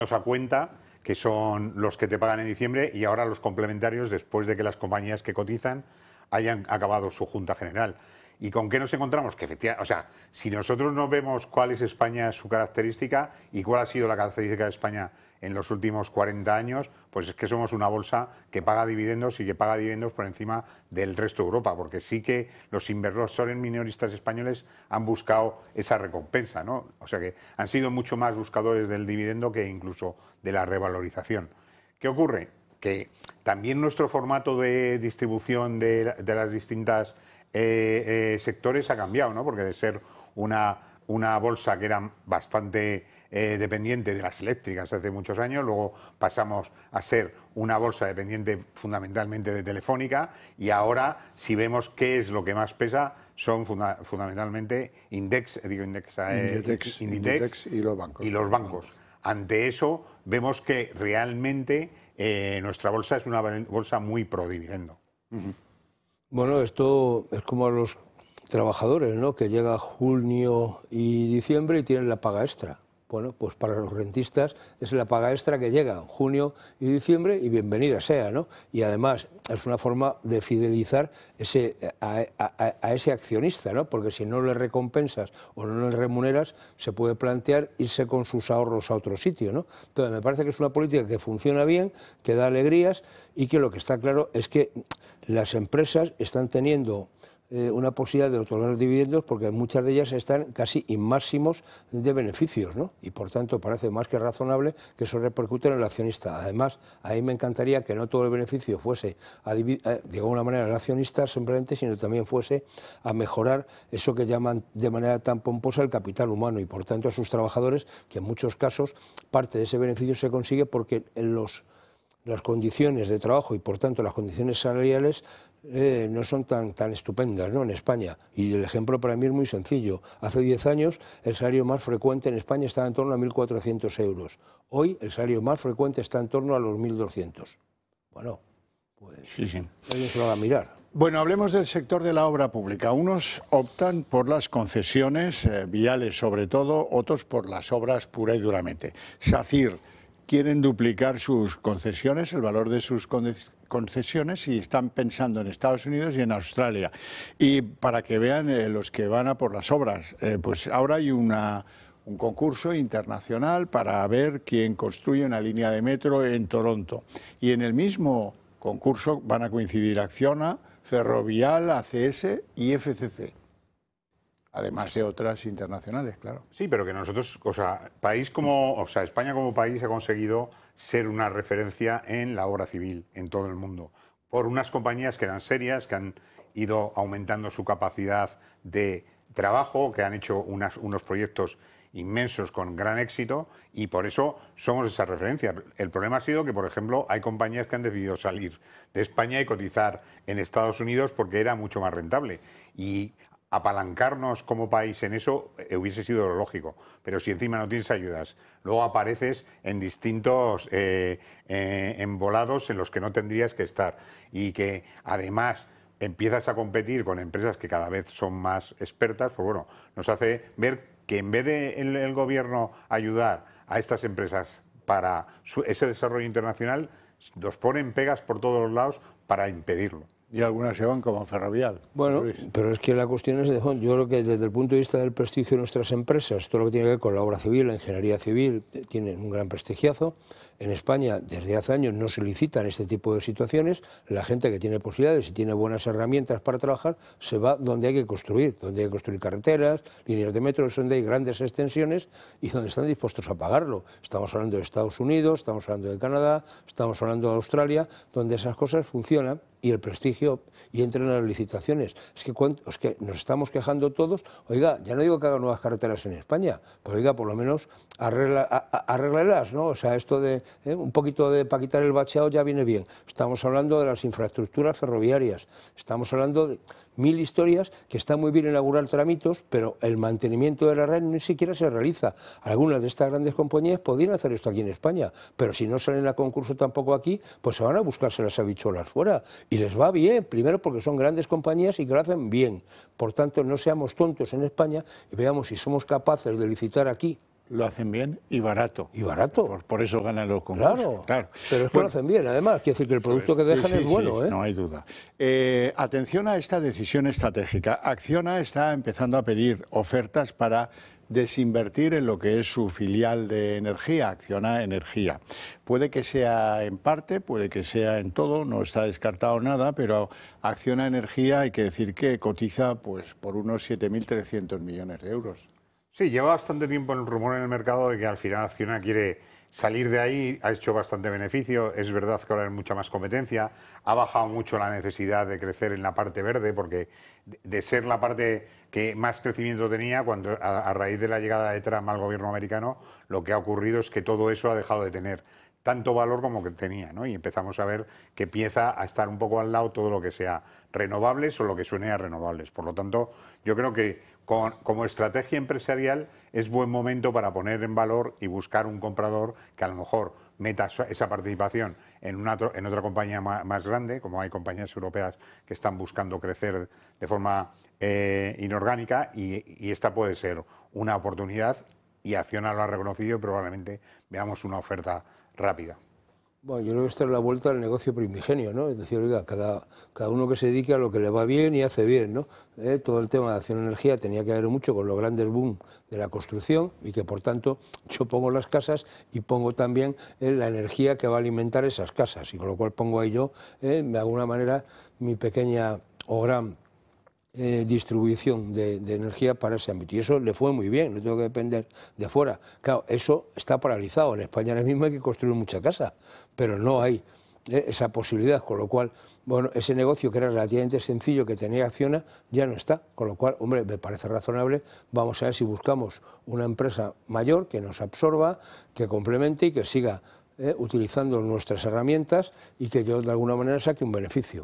a cuenta, que son los que te pagan en diciembre, y ahora los complementarios después de que las compañías que cotizan hayan acabado su junta general. ¿Y con qué nos encontramos? Que efectivamente, o sea, si nosotros no vemos cuál es España, su característica, y cuál ha sido la característica de España en los últimos 40 años, pues es que somos una bolsa que paga dividendos y que paga dividendos por encima del resto de Europa, porque sí que los inversores minoristas españoles han buscado esa recompensa, ¿no? O sea que han sido mucho más buscadores del dividendo que incluso de la revalorización. ¿Qué ocurre? Que también nuestro formato de distribución de las distintas sectores ha cambiado, ¿no? Porque de ser una bolsa que era bastante dependiente de las eléctricas hace muchos años, luego pasamos a ser una bolsa dependiente fundamentalmente de Telefónica, y ahora, si vemos qué es lo que más pesa, son fundamentalmente Inditex y los bancos. Ante eso, vemos que realmente nuestra bolsa es una bolsa muy pro dividendo. Bueno, esto es como a los trabajadores, ¿no? Que llega junio y diciembre y tienen la paga extra. Bueno, pues para los rentistas es la paga extra que llega en junio y diciembre, y bienvenida sea, ¿no? Y además es una forma de fidelizar a ese accionista, ¿no? Porque si no le recompensas o no le remuneras, se puede plantear irse con sus ahorros a otro sitio, ¿no? Entonces me parece que es una política que funciona bien, que da alegrías, y que lo que está claro es que las empresas están teniendo una posibilidad de otorgar dividendos, porque muchas de ellas están casi inmáximos de beneficios, ¿no? Y por tanto parece más que razonable que eso repercute en el accionista. Además, ahí me encantaría que no todo el beneficio fuese de alguna manera al accionista simplemente, sino también fuese a mejorar eso que llaman de manera tan pomposa el capital humano, y por tanto a sus trabajadores, que en muchos casos parte de ese beneficio se consigue porque en las condiciones de trabajo y por tanto las condiciones salariales no son tan estupendas, ¿no? En España. Y el ejemplo para mí es muy sencillo. Hace 10 años el salario más frecuente en España estaba en torno a 1.400 euros. Hoy el salario más frecuente está en torno a los 1.200. Bueno, pues alguien se lo va a mirar. Bueno, hablemos del sector de la obra pública. Unos optan por las concesiones viales sobre todo, otros por las obras pura y duramente. SACIR quieren duplicar sus concesiones, el valor de sus concesiones, y están pensando en Estados Unidos y en Australia. Y para que vean los que van a por las obras, pues ahora hay un concurso internacional para ver quién construye una línea de metro en Toronto. Y en el mismo concurso van a coincidir Acciona, Ferrovial, ACS y FCC. Además de otras internacionales, claro. Sí, pero que nosotros, España como país ha conseguido ser una referencia en la obra civil en todo el mundo, por unas compañías que eran serias, que han ido aumentando su capacidad de trabajo, que han hecho unos proyectos inmensos con gran éxito, y por eso somos esa referencia. El problema ha sido que, por ejemplo, hay compañías que han decidido salir de España y cotizar en Estados Unidos porque era mucho más rentable. Y apalancarnos como país en eso hubiese sido lo lógico, pero si encima no tienes ayudas, luego apareces en distintos embolados en los que no tendrías que estar, y que además empiezas a competir con empresas que cada vez son más expertas, pues bueno, nos hace ver que en vez de el gobierno ayudar a estas empresas para ese desarrollo internacional, nos ponen pegas por todos los lados para impedirlo. Y algunas se van como Ferrovial. Bueno, pero es que la cuestión es, yo creo que desde el punto de vista del prestigio de nuestras empresas, todo lo que tiene que ver con la obra civil, la ingeniería civil, tienen un gran prestigiazo. En España, desde hace años, no se licitan este tipo de situaciones. La gente que tiene posibilidades y tiene buenas herramientas para trabajar, se va donde hay que construir carreteras, líneas de metro, donde hay grandes extensiones y donde están dispuestos a pagarlo. Estamos hablando de Estados Unidos, estamos hablando de Canadá, estamos hablando de Australia, donde esas cosas funcionan y el prestigio y entran en las licitaciones. Es que nos estamos quejando todos. Oiga, ya no digo que hagan nuevas carreteras en España, pero oiga, por lo menos arréglalas, ¿no? O sea, esto de un poquito para quitar el bacheado ya viene bien. Estamos hablando de las infraestructuras ferroviarias, estamos hablando de 1000 historias que están muy bien inaugurar tramitos, pero el mantenimiento de la red ni siquiera se realiza. Algunas de estas grandes compañías podrían hacer esto aquí en España, pero si no salen a concurso tampoco aquí, pues se van a buscarse las habichuelas fuera. Y les va bien, primero porque son grandes compañías y que lo hacen bien. Por tanto, no seamos tontos en España y veamos si somos capaces de licitar aquí lo hacen bien y barato. Y barato. Por eso ganan los concursos. Claro. Pero es que lo hacen bien, además. Quiere decir que el producto que dejan es bueno. No hay duda. Atención a esta decisión estratégica. Acciona está empezando a pedir ofertas para desinvertir en lo que es su filial de energía, Acciona Energía. Puede que sea en parte, puede que sea en todo, no está descartado nada, pero Acciona Energía hay que decir que cotiza pues por unos 7.300 millones de euros. Sí, lleva bastante tiempo el rumor en el mercado de que al final Acciona quiere salir de ahí, ha hecho bastante beneficio, es verdad que ahora hay mucha más competencia, ha bajado mucho la necesidad de crecer en la parte verde, porque de ser la parte que más crecimiento tenía, cuando a raíz de la llegada de Trump al gobierno americano, lo que ha ocurrido es que todo eso ha dejado de tener tanto valor como que tenía, ¿no? Y empezamos a ver que empieza a estar un poco al lado todo lo que sea renovables o lo que suene a renovables. Por lo tanto, yo creo que como estrategia empresarial es buen momento para poner en valor y buscar un comprador que a lo mejor meta esa participación en otra compañía más grande, como hay compañías europeas que están buscando crecer de forma inorgánica, y esta puede ser una oportunidad, y Acciona lo ha reconocido y probablemente veamos una oferta rápida. Bueno, yo creo que esta es la vuelta al negocio primigenio, ¿no? Es decir, oiga, cada uno que se dedique a lo que le va bien y hace bien, ¿no? Todo el tema de Acciona Energía tenía que ver mucho con los grandes boom de la construcción, y que, por tanto, yo pongo las casas y pongo también la energía que va a alimentar esas casas, y con lo cual pongo ahí yo, de alguna manera, mi pequeña o gran distribución de energía para ese ámbito. Y eso le fue muy bien, no tengo que depender de fuera. Claro, eso está paralizado. En España ahora mismo hay que construir mucha casa, pero no hay esa posibilidad, con lo cual, bueno, ese negocio que era relativamente sencillo que tenía Acciona ya no está, con lo cual, hombre, me parece razonable. Vamos a ver si buscamos una empresa mayor que nos absorba, que complemente y que siga utilizando nuestras herramientas, y que yo de alguna manera saque un beneficio.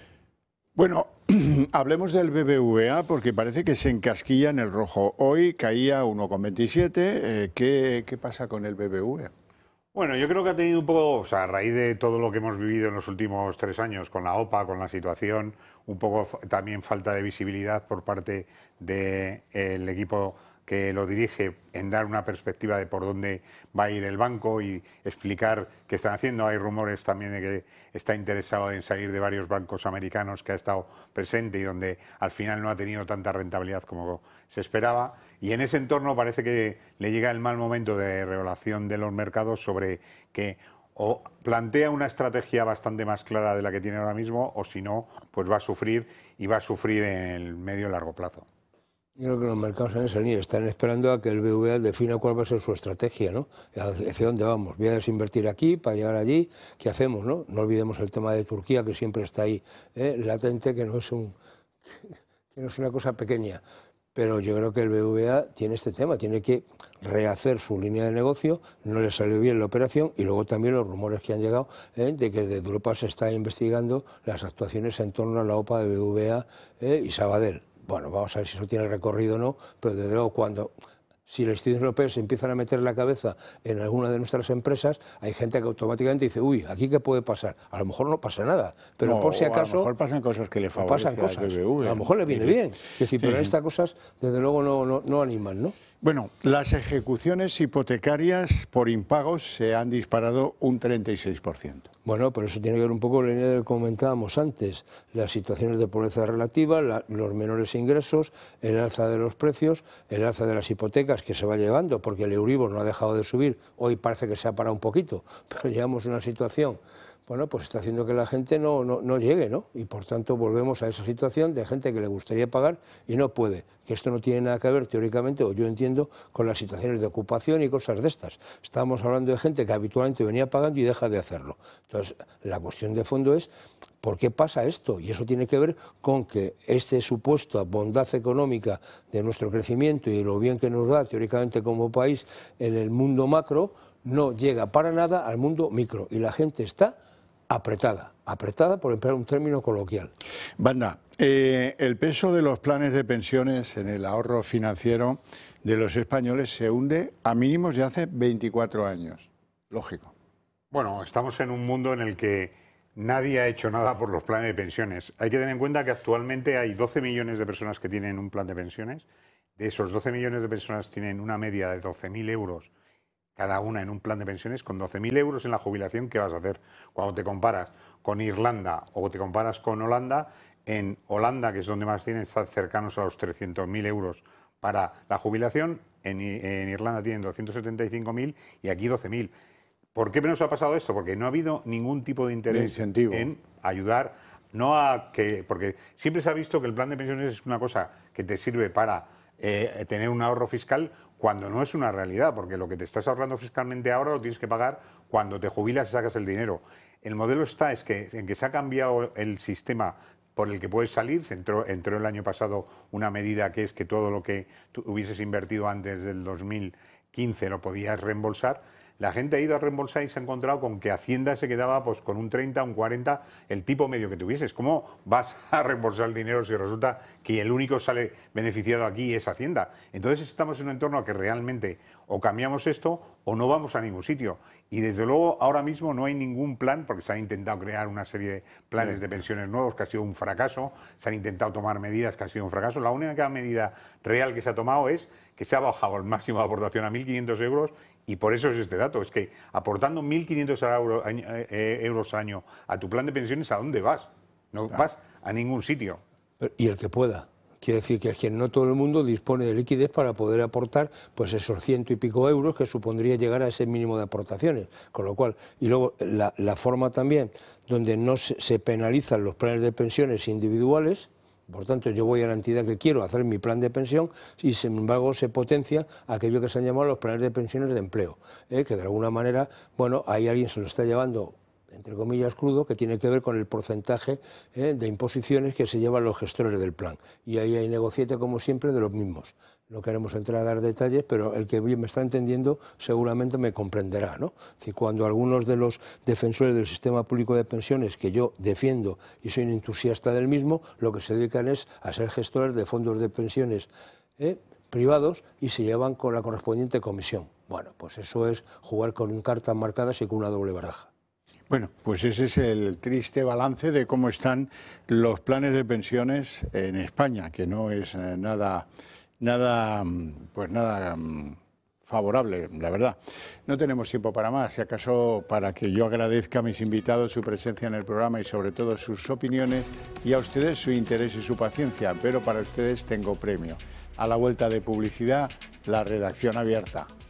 Bueno, hablemos del BBVA, porque parece que se encasquilla en el rojo. Hoy caía 1,27. ¿Qué pasa con el BBVA? Bueno, yo creo que ha tenido un poco, o sea, a raíz de todo lo que hemos vivido en los últimos 3 años con la OPA, con la situación, un poco también falta de visibilidad por parte del equipo que lo dirige en dar una perspectiva de por dónde va a ir el banco y explicar qué están haciendo. Hay rumores también de que está interesado en salir de varios bancos americanos que ha estado presente y donde al final no ha tenido tanta rentabilidad como se esperaba. Y en ese entorno parece que le llega el mal momento de regulación de los mercados sobre que o plantea una estrategia bastante más clara de la que tiene ahora mismo, o si no, pues va a sufrir, y va a sufrir en el medio y largo plazo. Yo creo que los mercados en esa línea están esperando a que el BBVA defina cuál va a ser su estrategia, ¿no? Hacia dónde vamos. Voy a desinvertir aquí para llegar allí. ¿Qué hacemos, no? No olvidemos el tema de Turquía, que siempre está ahí latente, que no es una cosa pequeña. Pero yo creo que el BBVA tiene este tema, tiene que rehacer su línea de negocio. No le salió bien la operación, y luego también los rumores que han llegado de que desde Europa se está investigando las actuaciones en torno a la OPA de BBVA y Sabadell. Bueno, vamos a ver si eso tiene recorrido o no, pero desde luego si los instituciones europeos se empiezan a meter la cabeza en alguna de nuestras empresas, hay gente que automáticamente dice, uy, ¿aquí qué puede pasar? A lo mejor no pasa nada, pero por si acaso... A lo mejor pasan cosas que le favorecen al BBVA. A lo mejor le viene bien. Es decir, pero estas cosas, desde luego, no animan, ¿no? Bueno, las ejecuciones hipotecarias por impagos se han disparado un 36%. Bueno, pero eso tiene que ver un poco con la línea de lo que comentábamos antes, las situaciones de pobreza relativa, los menores ingresos, el alza de los precios, el alza de las hipotecas que se va llevando, porque el Euribor no ha dejado de subir. Hoy parece que se ha parado un poquito, pero llevamos una situación, bueno, pues está haciendo que la gente no llegue, ¿no? Y por tanto volvemos a esa situación de gente que le gustaría pagar y no puede. Que esto no tiene nada que ver, teóricamente, o yo entiendo, con las situaciones de ocupación y cosas de estas. Estamos hablando de gente que habitualmente venía pagando y deja de hacerlo. Entonces, la cuestión de fondo es, ¿por qué pasa esto? Y eso tiene que ver con que esta supuesta bondad económica de nuestro crecimiento y lo bien que nos da, teóricamente, como país, en el mundo macro, no llega para nada al mundo micro. Y la gente está apretada por emplear un término coloquial. Banda, el peso de los planes de pensiones en el ahorro financiero de los españoles se hunde a mínimos de hace 24 años. Lógico. Bueno, estamos en un mundo en el que nadie ha hecho nada por los planes de pensiones. Hay que tener en cuenta que actualmente hay 12 millones de personas que tienen un plan de pensiones. de esos 12 millones de personas tienen una media de 12.000 euros cada una en un plan de pensiones. Con 12.000 euros en la jubilación, ¿qué vas a hacer? Cuando te comparas con Irlanda o te comparas con Holanda, en Holanda, que es donde más tienen, están cercanos a los 300.000 euros para la jubilación, en Irlanda tienen 275.000 y aquí 12.000. ¿Por qué nos ha pasado esto? Porque no ha habido ningún tipo de interés en ayudar, porque siempre se ha visto que el plan de pensiones es una cosa que te sirve para tener un ahorro fiscal, cuando no es una realidad, porque lo que te estás ahorrando fiscalmente ahora lo tienes que pagar cuando te jubilas y sacas el dinero. El modelo está en que se ha cambiado el sistema por el que puedes salir. Entró el año pasado una medida que es que todo lo que tú hubieses invertido antes del 2015 lo podías reembolsar. La gente ha ido a reembolsar y se ha encontrado con que Hacienda se quedaba pues con un 30, un 40, el tipo medio que tuvieses. ¿Cómo vas a reembolsar el dinero si resulta que el único sale beneficiado aquí es Hacienda? Entonces estamos en un entorno que realmente o cambiamos esto o no vamos a ningún sitio. Y desde luego ahora mismo no hay ningún plan, porque se han intentado crear una serie de planes de pensiones nuevos que ha sido un fracaso, se han intentado tomar medidas que ha sido un fracaso. La única medida real que se ha tomado es que se ha bajado el máximo de aportación a 1.500 euros. Y por eso es este dato, es que aportando 1.500 euros al año a tu plan de pensiones, ¿a dónde vas? No vas a ningún sitio. Y el que pueda. Quiere decir que no todo el mundo dispone de liquidez para poder aportar pues esos 100 y pico euros que supondría llegar a ese mínimo de aportaciones. Con lo cual, y luego la forma también donde no se penalizan los planes de pensiones individuales. Por tanto, yo voy a la entidad que quiero hacer mi plan de pensión y, sin embargo, se potencia aquello que se han llamado los planes de pensiones de empleo, que de alguna manera, bueno, ahí alguien se lo está llevando, entre comillas, crudo, que tiene que ver con el porcentaje de imposiciones que se llevan los gestores del plan. Y ahí hay negociete, como siempre, de los mismos. No queremos entrar a dar detalles, pero el que me está entendiendo seguramente me comprenderá, ¿no? Es decir, cuando algunos de los defensores del sistema público de pensiones, que yo defiendo y soy un entusiasta del mismo, lo que se dedican es a ser gestores de fondos de pensiones privados y se llevan con la correspondiente comisión. Bueno, pues eso es jugar con cartas marcadas y con una doble baraja. Bueno, pues ese es el triste balance de cómo están los planes de pensiones en España, que no es nada favorable, la verdad. No tenemos tiempo para más, si acaso para que yo agradezca a mis invitados su presencia en el programa y sobre todo sus opiniones, y a ustedes su interés y su paciencia, pero para ustedes tengo premio. A la vuelta de publicidad, la redacción abierta.